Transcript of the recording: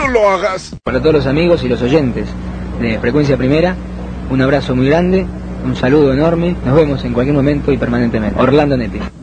no lo hagas. Para todos los amigos y los oyentes de Frecuencia Primera, un abrazo muy grande, un saludo enorme, nos vemos en cualquier momento y permanentemente. Orlando Netti.